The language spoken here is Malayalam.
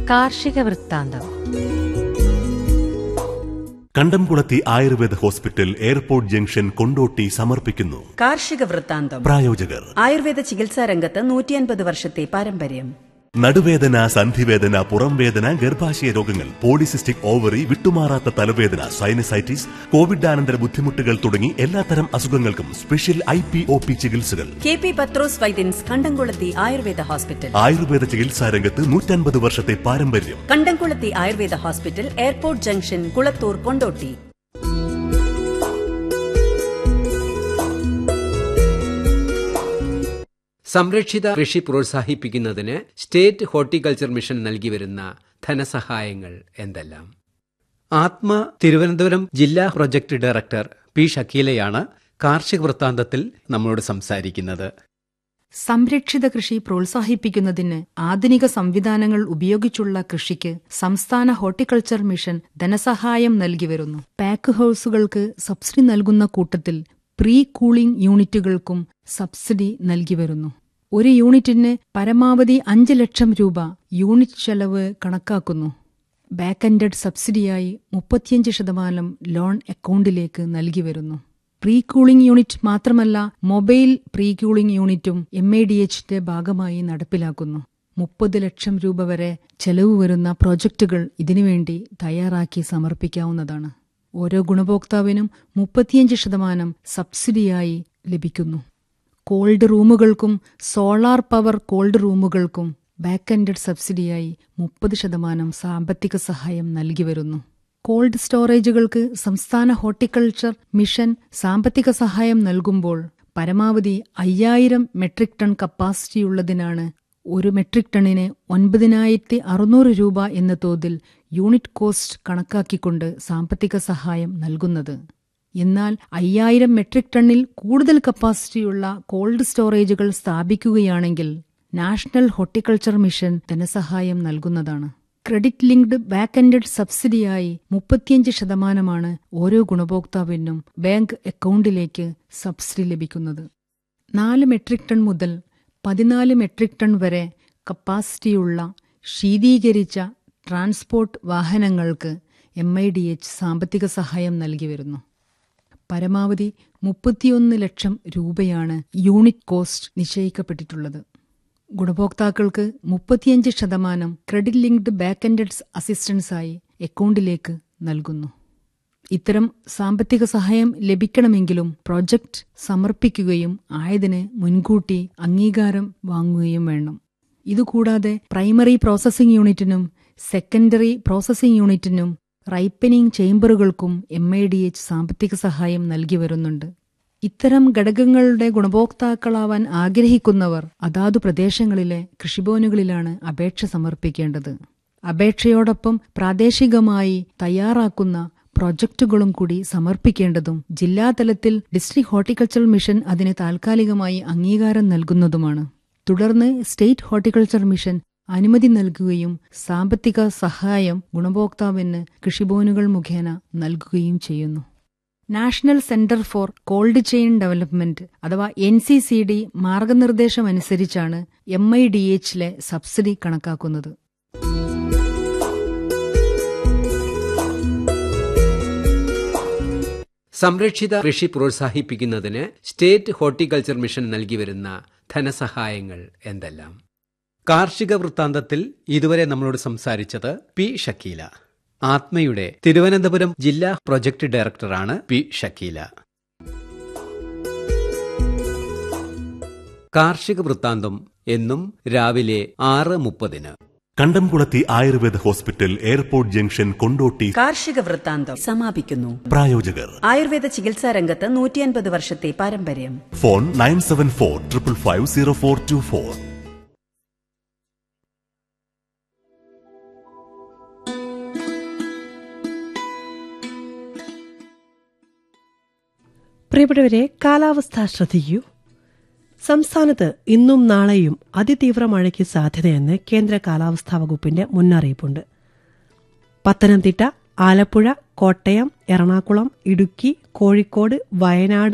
കാർഷിക വൃത്താന്തം. കണ്ടംകുളത്തി Ayurveda hospital, airport junction, Kondotty സമർപ്പിക്കുന്നു കാർഷിക വൃത്താന്തം. പ്രായോജകർ ആയുർവേദ ചികിത്സാ രംഗത്ത് 150 വർഷത്തെ പാരമ്പര്യം. നടുവേദന, സന്ധിവേദന, പുറംവേദന, ഗർഭാശയ രോഗങ്ങൾ, പോളിസിസ്റ്റിക് ഓവറി, വിട്ടുമാറാത്ത തലവേദന, സൈനസൈറ്റിസ്, കോവിഡാനന്തര ബുദ്ധിമുട്ടുകൾ തുടങ്ങി എല്ലാത്തരം അസുഖങ്ങൾക്കും സ്പെഷ്യൽ IPOP ചികിത്സകൾ. KP പത്രോസ് വൈദ്യൻസ്, കണ്ടംകുളത്തി ആയുർവേദ ഹോസ്പിറ്റൽ. ആയുർവേദ ചികിത്സാ രംഗത്ത് 150 വർഷത്തെ പാരമ്പര്യം. കണ്ടംകുളത്തി Ayurveda hospital, airport junction, Kulathur, Kondotty. സംരക്ഷിത കൃഷി പ്രോത്സാഹിപ്പിക്കുന്നതിന് സ്റ്റേറ്റ് ഹോർട്ടിക്കൾച്ചർ മിഷൻ നൽകിവരുന്ന ധനസഹായങ്ങൾ എന്തെല്ലാം? തിരുവനന്തപുരം ജില്ലാ പ്രൊജക്ട് ഡയറക്ടർ P. ഷക്കീലയാണ് കാർഷിക വൃത്താന്തത്തിൽ നമ്മളോട് സംസാരിക്കുന്നത്. സംരക്ഷിത കൃഷി പ്രോത്സാഹിപ്പിക്കുന്നതിന് ആധുനിക സംവിധാനങ്ങൾ ഉപയോഗിച്ചുള്ള കൃഷിക്ക് സംസ്ഥാന ഹോർട്ടിക്കൾച്ചർ മിഷൻ ധനസഹായം നൽകിവരുന്നു. പാക്ക് ഹൌസുകൾക്ക് സബ്സിഡി നൽകുന്ന കൂട്ടത്തിൽ പ്രീ കൂളിംഗ് യൂണിറ്റുകൾക്കും സബ്സിഡി നൽകിവരുന്നു. ഒരു യൂണിറ്റിന് പരമാവധി 5 ലക്ഷം രൂപ യൂണിറ്റ് ചെലവ് കണക്കാക്കുന്നു. ബാക്ക് എൻഡഡ് സബ്സിഡിയായി 35% ലോൺ അക്കൗണ്ടിലേക്ക് നൽകിവരുന്നു. പ്രീ കൂളിംഗ് യൂണിറ്റ് മാത്രമല്ല, മൊബൈൽ പ്രീ കൂളിംഗ് യൂണിറ്റും MADHന്റെ ഭാഗമായി നടപ്പിലാക്കുന്നു. 30 ലക്ഷം രൂപ വരെ ചെലവ് വരുന്ന പ്രോജക്റ്റുകൾ ഇതിനുവേണ്ടി തയ്യാറാക്കി സമർപ്പിക്കാവുന്നതാണ്. ഓരോ ഗുണഭോക്താവിനും 35% സബ്സിഡിയായി ലഭിക്കുന്നു. Called റൂമുകൾക്കും solar power called റൂമുകൾക്കും back ended സബ്സിഡിയായി 30% സാമ്പത്തിക സഹായം നൽകിവരുന്നു. കോൾഡ് സ്റ്റോറേജുകൾക്ക് സംസ്ഥാന ഹോർട്ടിക്കൾച്ചർ മിഷൻ സാമ്പത്തിക സഹായം നൽകുമ്പോൾ പരമാവധി 5000 മെട്രിക് ടൺ കപ്പാസിറ്റിയുള്ളതിനാണ് ഒരു മെട്രിക് ടണ്ണിന് 9600 രൂപ എന്ന തോതിൽ യൂണിറ്റ് കോസ്റ്റ് കണക്കാക്കിക്കൊണ്ട് സാമ്പത്തിക സഹായം നൽകുന്നത്. എന്നാൽ 5000 മെട്രിക് ടണ്ണിൽ കൂടുതൽ കപ്പാസിറ്റിയുള്ള കോൾഡ് സ്റ്റോറേജുകൾ സ്ഥാപിക്കുകയാണെങ്കിൽ നാഷണൽ ഹോർട്ടിക്കൾച്ചർ മിഷൻ ധനസഹായം നൽകുന്നതാണ്. ക്രെഡിറ്റ് ലിങ്ക്ഡ് ബാക്ക് എൻഡഡ് സബ്സിഡിയായി 35% ഓരോ ഗുണഭോക്താവിനും ബാങ്ക് അക്കൗണ്ടിലേക്ക് സബ്സിഡി ലഭിക്കുന്നത്. 4 മെട്രിക് ടൺ മുതൽ 14 മെട്രിക് ടൺ വരെ കപ്പാസിറ്റിയുള്ള ശീതീകരിച്ച ട്രാൻസ്പോർട്ട് വാഹനങ്ങൾക്ക് MIDH സാമ്പത്തിക സഹായം നൽകിവരുന്നു. പരമാവധി 31 ലക്ഷം രൂപയാണ് യൂണിറ്റ് കോസ്റ്റ് നിശ്ചയിക്കപ്പെട്ടിട്ടുള്ളത്. ഗുണഭോക്താക്കൾക്ക് 35% ക്രെഡിറ്റ് ലിങ്ക്ഡ് ബാക്ക് എൻഡഡ് അസിസ്റ്റൻസായി അക്കൗണ്ടിലേക്ക് നൽകുന്നു. ഇത്തരം സാമ്പത്തിക സഹായം ലഭിക്കണമെങ്കിലും പ്രോജക്റ്റ് സമർപ്പിക്കുകയും ആയതിന് മുൻകൂട്ടി അംഗീകാരം വാങ്ങുകയും വേണം. ഇതുകൂടാതെ പ്രൈമറി പ്രോസസ്സിംഗ് യൂണിറ്റിനും സെക്കൻഡറി പ്രോസസ്സിംഗ് യൂണിറ്റിനും റൈപ്പനിംഗ് ചേംബറുകൾക്കും MIDH സാമ്പത്തിക സഹായം നൽകി വരുന്നുണ്ട്. ഇത്തരം ഘടകങ്ങളുടെ ഗുണഭോക്താക്കളാവാൻ ആഗ്രഹിക്കുന്നവർ അതാതു പ്രദേശങ്ങളിലെ കൃഷിഭവനുകളിലാണ് അപേക്ഷ സമർപ്പിക്കേണ്ടത്. അപേക്ഷയോടൊപ്പം പ്രാദേശികമായി തയ്യാറാക്കുന്ന പ്രോജക്റ്റുകളും കൂടി സമർപ്പിക്കേണ്ടതും ജില്ലാതലത്തിൽ ഡിസ്ട്രിക്ട് ഹോർട്ടിക്കൾച്ചർ മിഷൻ അതിന് താൽക്കാലികമായി അംഗീകാരം നൽകുന്നതുമാണ്. തുടർന്ന് സ്റ്റേറ്റ് ഹോർട്ടിക്കൾച്ചർ മിഷൻ അനുമതി നൽകുകയും സാമ്പത്തിക സഹായം ഗുണഭോക്താവിന് കൃഷിഭവനുകൾ മുഖേന നൽകുകയും ചെയ്യുന്നു. National centre for called chain development അഥവാ NCCD മാർഗനിർദ്ദേശമനുസരിച്ചാണ് MIDHലെ സബ്സിഡി കണക്കാക്കുന്നത്. സംരക്ഷിത കൃഷി പ്രോത്സാഹിപ്പിക്കുന്നതിന് സ്റ്റേറ്റ് ഹോർട്ടിക്കൾച്ചർ മിഷൻ നൽകിവരുന്ന ധനസഹായങ്ങൾ എന്തെല്ലാം? കാർഷിക വൃത്താന്തത്തിൽ ഇതുവരെ നമ്മളോട് സംസാരിച്ചത് P. ഷക്കീല. ആത്മയുടെ തിരുവനന്തപുരം ജില്ലാ പ്രൊജക്ട് ഡയറക്ടറാണ് P. ഷക്കീല. കാർഷിക വൃത്താന്തം എന്നും രാവിലെ 6:30. കണ്ടംകുളത്തി Ayurveda hospital, airport junction, Kondotty. കാർഷിക വൃത്താന്തം സമാപിക്കുന്നു. പ്രായോജകർ ആയുർവേദ ചികിത്സാ രംഗത്ത് 150 വർഷത്തെ പാരമ്പര്യം. ഫോൺ 9745550424. പ്രിയപ്പെട്ടവരെ, കാലാവസ്ഥ ശ്രദ്ധിക്കൂ. സംസ്ഥാനത്ത് ഇന്നും നാളെയും അതിതീവ്ര മഴയ്ക്ക് സാധ്യതയെന്ന് കേന്ദ്ര കാലാവസ്ഥാ വകുപ്പിന്റെ മുന്നറിയിപ്പുണ്ട്. പത്തനംതിട്ട, ആലപ്പുഴ, കോട്ടയം, എറണാകുളം, ഇടുക്കി, കോഴിക്കോട്, വയനാട്,